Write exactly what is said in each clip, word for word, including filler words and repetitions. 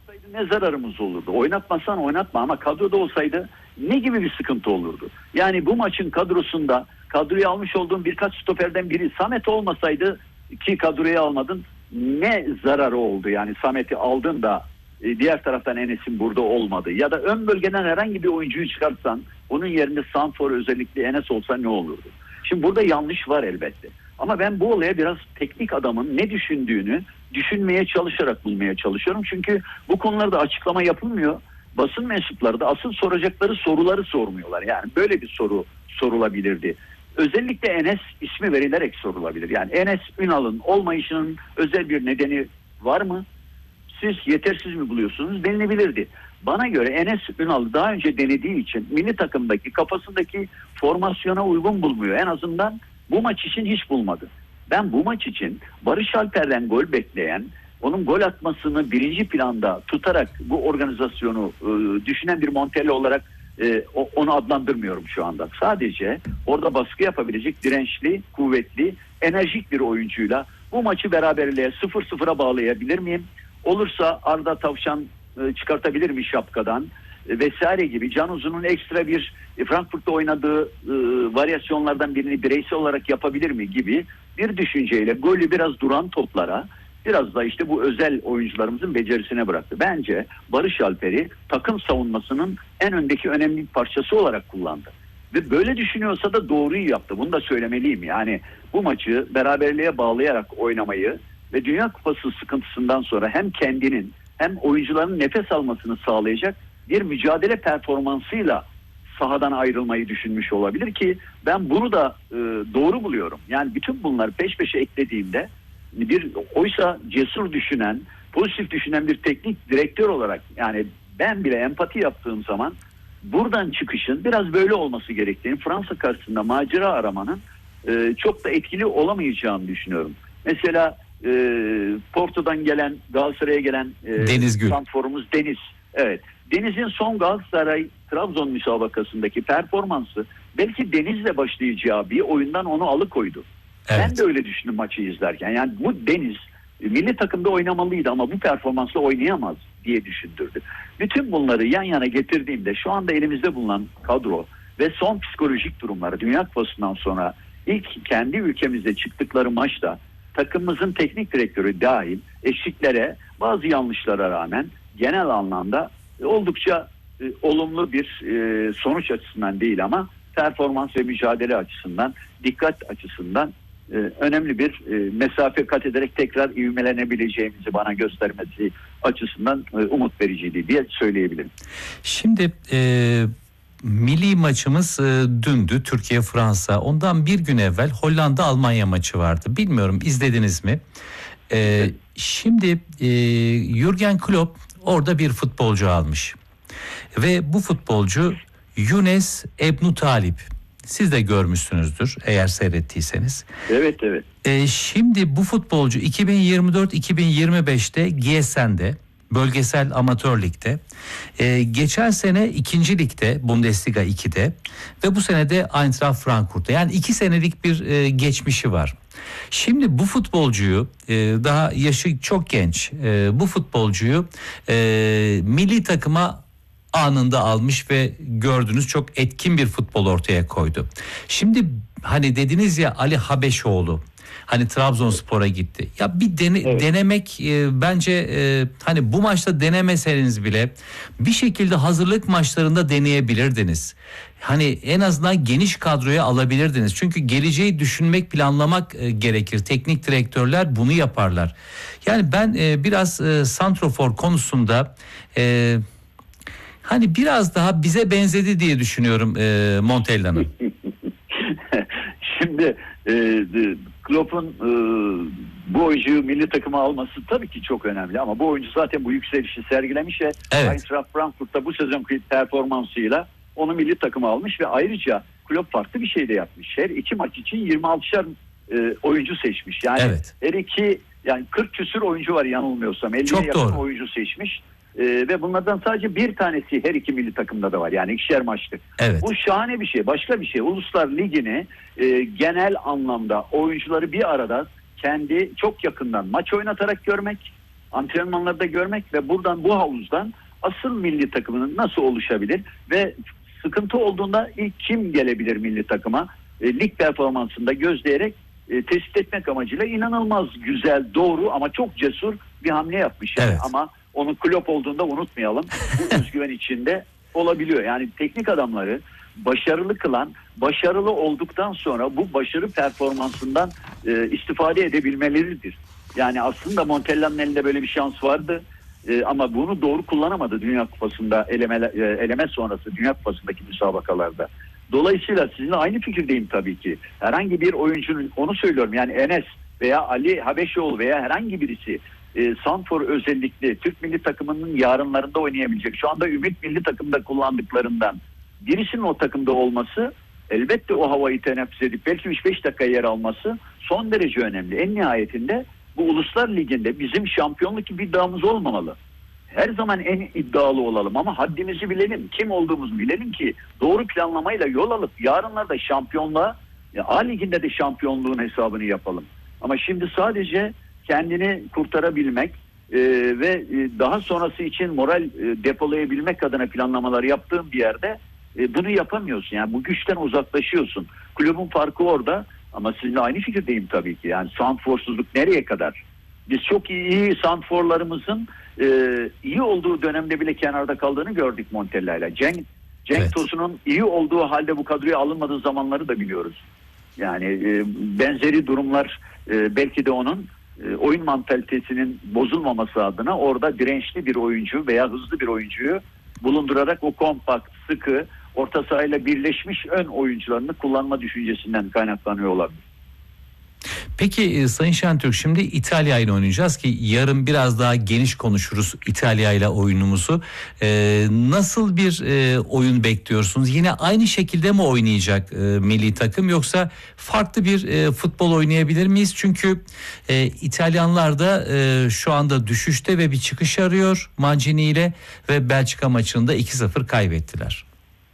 Ne zararımız olurdu? Oynatmasan oynatma ama kadroda olsaydı ne gibi bir sıkıntı olurdu? Yani bu maçın kadrosunda kadroya almış olduğum birkaç stoperden biri Samet olmasaydı ki kadroya almadın, ne zararı oldu? Yani Samet'i aldın da e, diğer taraftan Enes'in burada olmadı. Ya da ön bölgeden herhangi bir oyuncuyu çıkartsan onun yerinde sanfor özellikle Enes olsa ne olurdu? Şimdi burada yanlış var elbette. Ama ben bu olaya biraz teknik adamın ne düşündüğünü düşünmeye çalışarak bulmaya çalışıyorum. Çünkü bu konularda açıklama yapılmıyor. Basın mensupları da asıl soracakları soruları sormuyorlar. Yani böyle bir soru sorulabilirdi. Özellikle Enes ismi verilerek sorulabilir. Yani Enes Ünal'ın olmayışının özel bir nedeni var mı? Siz yetersiz mi buluyorsunuz? Denilebilirdi. Bana göre Enes Ünal daha önce denediği için milli takımdaki kafasındaki formasyona uygun bulmuyor. En azından bu maç için hiç bulmadı. Ben bu maç için Barış Alper'den gol bekleyen, onun gol atmasını birinci planda tutarak bu organizasyonu e, düşünen bir Montella olarak e, o, onu adlandırmıyorum şu anda. Sadece orada baskı yapabilecek dirençli, kuvvetli, enerjik bir oyuncuyla bu maçı beraberliğe sıfır sıfıra bağlayabilir miyim? Olursa Arda Tavşan e, çıkartabilir mi şapkadan e, vesaire gibi. Can Uzun'un ekstra bir e, Frankfurt'ta oynadığı e, varyasyonlardan birini bireysel olarak yapabilir mi gibi bir düşünceyle golü biraz duran toplara, biraz da işte bu özel oyuncularımızın becerisine bıraktı. Bence Barış Alper'i takım savunmasının en öndeki önemli bir parçası olarak kullandı. Ve böyle düşünüyorsa da doğruyu yaptı. Bunu da söylemeliyim. Yani bu maçı beraberliğe bağlayarak oynamayı ve Dünya Kupası sıkıntısından sonra hem kendinin hem oyuncuların nefes almasını sağlayacak bir mücadele performansıyla sahadan ayrılmayı düşünmüş olabilir ki ben bunu da e, doğru buluyorum. Yani bütün bunlar peş peşe eklediğimde bir oysa cesur düşünen, pozitif düşünen bir teknik direktör olarak yani ben bile empati yaptığım zaman buradan çıkışın biraz böyle olması gerektiğini, Fransa karşısında macera aramanın e, çok da etkili olamayacağını düşünüyorum. Mesela e, Porto'dan gelen, Galatasaray'a gelen e, Deniz Gül. santrforumuz Deniz. Evet. Deniz'in son Galatasaray Trabzon müsabakasındaki performansı belki Deniz'le başlayacağı bir oyundan onu alıkoydu. Evet. Ben de öyle düşündüm maçı izlerken. Yani bu Deniz milli takımda oynamalıydı ama bu performansla oynayamaz diye düşündürdü. Bütün bunları yan yana getirdiğimde şu anda elimizde bulunan kadro ve son psikolojik durumları Dünya Kupası'ndan sonra ilk kendi ülkemizde çıktıkları maçta takımımızın teknik direktörü dahil eşiklere bazı yanlışlara rağmen genel anlamda oldukça e, olumlu bir e, sonuç açısından değil ama performans ve mücadele açısından, dikkat açısından e, önemli bir e, mesafe kat ederek tekrar ivmelenebileceğimizi bana göstermesi açısından e, umut vericiydi diye söyleyebilirim. Şimdi e, milli maçımız e, dündü, Türkiye-Fransa. Ondan bir gün evvel Hollanda-Almanya maçı vardı. Bilmiyorum izlediniz mi? E, evet. Şimdi e, Jürgen Klopp orada bir futbolcu almış. Ve bu futbolcu Younes Ebnutalip. Siz de görmüşsünüzdür eğer seyrettiyseniz. Evet evet. Ee, şimdi bu futbolcu iki bin yirmi dört iki bin yirmi beşte G S N'de bölgesel amatör ligde, ee, geçen sene ikinci ligde Bundesliga iki'de ve bu sene de Eintracht Frankfurt'ta, yani iki senelik bir e, geçmişi var. Şimdi bu futbolcuyu e, daha yaşı çok genç e, bu futbolcuyu e, milli takıma anında almış ve gördünüz çok etkin bir futbol ortaya koydu. Şimdi hani dediniz ya Ali Habeşoğlu hani Trabzonspor'a gitti. Ya bir dene, evet. denemek e, bence e, hani bu maçta denemeseniz bile bir şekilde hazırlık maçlarında deneyebilirdiniz. Hani en azından geniş kadroya alabilirdiniz. Çünkü geleceği düşünmek, planlamak e, gerekir. Teknik direktörler bunu yaparlar. Yani ben e, biraz e, santrofor konusunda e, hani biraz daha bize benzedi diye düşünüyorum e, Montella'nın. Şimdi e, Klopp'un e, bu oyuncuyu milli takıma alması tabii ki çok önemli ama bu oyuncu zaten bu yükselişi sergilemiş ve evet. Eintracht Frankfurt'ta bu sezonki performansıyla onu milli takıma almış ve ayrıca Klopp farklı bir şey de yapmış. Her iki maç için yirmi altışar e, oyuncu seçmiş. Yani evet. her iki yani kırk küsür oyuncu var yanılmıyorsam. elliye yakın doğru. oyuncu seçmiş. Ee, ve bunlardan sadece bir tanesi her iki milli takımda da var. Yani ikişer maçlık. Evet. Bu şahane bir şey. Başka bir şey. Uluslar Ligi'ni e, genel anlamda oyuncuları bir arada kendi çok yakından maç oynatarak görmek. antrenmanlarda görmek ve buradan, bu havuzdan asıl milli takımının nasıl oluşabilir ve sıkıntı olduğunda ilk kim gelebilir milli takıma, e, lig performansında gözleyerek e, tespit etmek amacıyla inanılmaz güzel, doğru ama çok cesur bir hamle yapmış. Yani. Evet. Ama onun Klopp olduğunda unutmayalım. Bu özgüven içinde olabiliyor. Yani teknik adamları başarılı kılan, başarılı olduktan sonra bu başarı performansından e, istifade edebilmeleridir. Yani aslında Montella'nın elinde böyle bir şans vardı. E, ama bunu doğru kullanamadı Dünya Kupası'nda, eleme, e, eleme sonrası Dünya Kupası'ndaki müsabakalarda. Dolayısıyla sizinle aynı fikirdeyim tabii ki. Herhangi bir oyuncunun, onu söylüyorum yani Enes veya Ali Habeşoğlu veya herhangi birisi e, sanfor özellikle Türk milli takımının yarınlarında oynayabilecek. Şu anda Ümit milli takımda kullandıklarından birisinin o takımda olması, elbette o havayı teneffüs edip belki üç beş dakika yer alması son derece önemli. En nihayetinde bu Uluslar Ligi'nde bizim şampiyonluk gibi iddiamız olmamalı. Her zaman en iddialı olalım ama haddimizi bilelim. Kim olduğumuzu bilelim ki doğru planlamayla yol alıp yarınlarda şampiyonluğa, A Ligi'nde de şampiyonluğun hesabını yapalım. Ama şimdi sadece kendini kurtarabilmek e, ve e, daha sonrası için moral e, depolayabilmek adına planlamalar yaptığın bir yerde e, bunu yapamıyorsun. Yani bu güçten uzaklaşıyorsun. Kulübün farkı orada ama sizinle aynı fikirdeyim tabii ki. Yani sanforsuzluk nereye kadar? Biz çok iyi, iyi sanforlarımızın e, iyi olduğu dönemde bile kenarda kaldığını gördük Montella'yla. Cenk, Cenk evet. Tosun'un iyi olduğu halde bu kadroya alınmadığı zamanları da biliyoruz. Yani e, benzeri durumlar e, belki de onun e, oyun mantalitesinin bozulmaması adına orada dirençli bir oyuncu veya hızlı bir oyuncuyu bulundurarak o kompakt, sıkı, orta sahayla birleşmiş ön oyuncularını kullanma düşüncesinden kaynaklanıyor olabilir. Peki Sayın Şentürk, şimdi İtalya ile oynayacağız ki yarın biraz daha geniş konuşuruz İtalya ile oyunumuzu. Ee, nasıl bir e, oyun bekliyorsunuz? Yine aynı şekilde mi oynayacak e, milli takım yoksa farklı bir e, futbol oynayabilir miyiz? Çünkü e, İtalyanlar da e, şu anda düşüşte ve bir çıkış arıyor Mancini ile ve Belçika maçında iki sıfır kaybettiler.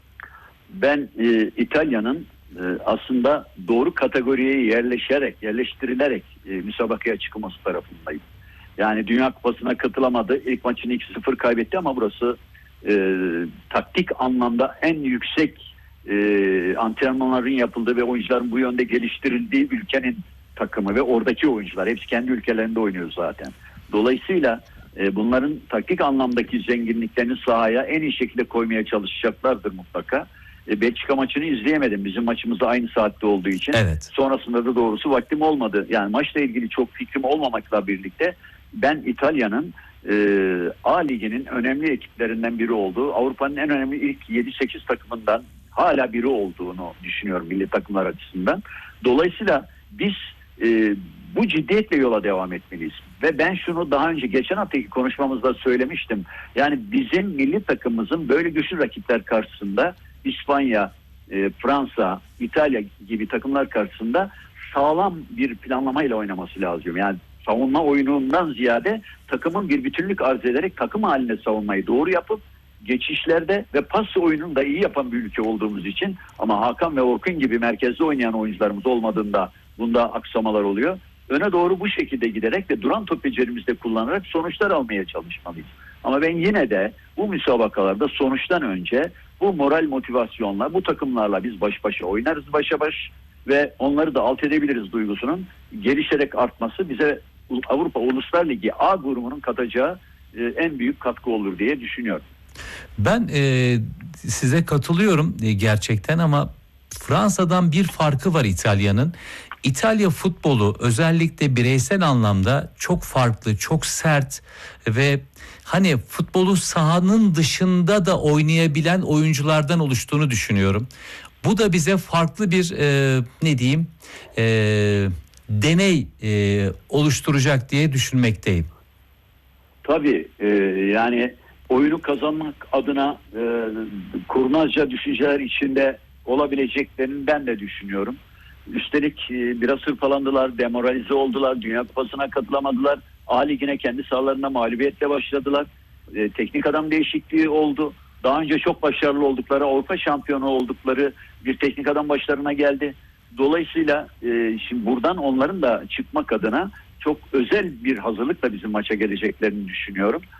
Ben e, İtalya'nın aslında doğru kategoriye yerleşerek, yerleştirilerek e, müsabakaya çıkması tarafındayım. Yani Dünya Kupası'na katılamadı. İlk maçını iki sıfır kaybetti ama burası e, taktik anlamda en yüksek e, antrenmanların yapıldığı ve oyuncuların bu yönde geliştirildiği ülkenin takımı ve oradaki oyuncular. Hepsi kendi ülkelerinde oynuyor zaten. Dolayısıyla e, bunların taktik anlamdaki zenginliklerini sahaya en iyi şekilde koymaya çalışacaklardır mutlaka. Belçika maçını izleyemedim. Bizim maçımız da aynı saatte olduğu için. Evet. Sonrasında da doğrusu vaktim olmadı. Yani maçla ilgili çok fikrim olmamakla birlikte ben İtalya'nın e, A Ligi'nin önemli ekiplerinden biri olduğu, Avrupa'nın en önemli ilk yedi sekiz takımından hala biri olduğunu düşünüyorum milli takımlar açısından. Dolayısıyla biz e, bu ciddiyetle yola devam etmeliyiz. Ve ben şunu daha önce geçen haftaki konuşmamızda söylemiştim. Yani bizim milli takımımızın böyle güçlü rakipler karşısında İspanya, e, Fransa, İtalya gibi takımlar karşısında sağlam bir planlamayla oynaması lazım. Yani savunma oyunundan ziyade takımın bir bütünlük arz ederek takım halinde savunmayı doğru yapıp geçişlerde ve pas oyununu da iyi yapan bir ülke olduğumuz için, ama Hakan ve Orkun gibi merkezde oynayan oyuncularımız olmadığında bunda aksamalar oluyor. Öne doğru bu şekilde giderek ve duran top becerimizde de kullanarak sonuçlar almaya çalışmalıyız. Ama ben yine de bu müsabakalarda sonuçtan önce bu moral motivasyonla, bu takımlarla biz baş başa oynarız başa baş ve onları da alt edebiliriz duygusunun gelişerek artması bize Avrupa Uluslar Ligi A grubunun katacağı e, en büyük katkı olur diye düşünüyorum. Ben e, size katılıyorum e, gerçekten, ama Fransa'dan bir farkı var İtalya'nın. İtalya futbolu özellikle bireysel anlamda çok farklı, çok sert ve hani futbolu sahanın dışında da oynayabilen oyunculardan oluştuğunu düşünüyorum. Bu da bize farklı bir e, ne diyeyim e, deney e, oluşturacak diye düşünmekteyim. Tabii e, yani oyunu kazanmak adına e, kurnazca düşünceler içinde olabileceklerini ben de düşünüyorum. Üstelik e, biraz hırpalandılar, demoralize oldular, Dünya Kupası'na katılamadılar. A Ligi'ne kendi sahalarında mağlubiyetle başladılar. E, teknik adam değişikliği oldu. Daha önce çok başarılı oldukları, Avrupa şampiyonu oldukları bir teknik adam başlarına geldi. Dolayısıyla e, şimdi buradan onların da çıkmak adına çok özel bir hazırlıkla bizim maça geleceklerini düşünüyorum.